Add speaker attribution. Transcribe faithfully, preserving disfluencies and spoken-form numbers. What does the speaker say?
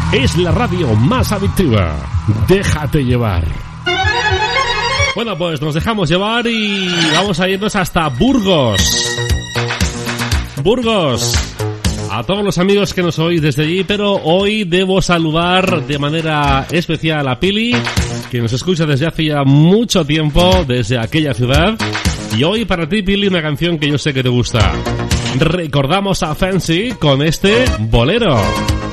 Speaker 1: es la radio más adictiva. Déjate llevar. Bueno, pues nos dejamos llevar y vamos a irnos hasta Burgos. Burgos. A todos los amigos que nos oís desde allí, pero hoy debo saludar de manera especial a Pili, que nos escucha desde hace ya mucho tiempo, desde aquella ciudad. Y hoy para ti, Pili, una canción que yo sé que te gusta. Recordamos a Fancy con este bolero.